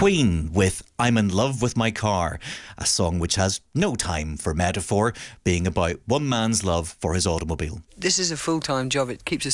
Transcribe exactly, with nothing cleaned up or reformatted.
Queen with I'm in Love with My Car, a song which has no time for metaphor, being about one man's love for his automobile. This is a full-time job. It keeps us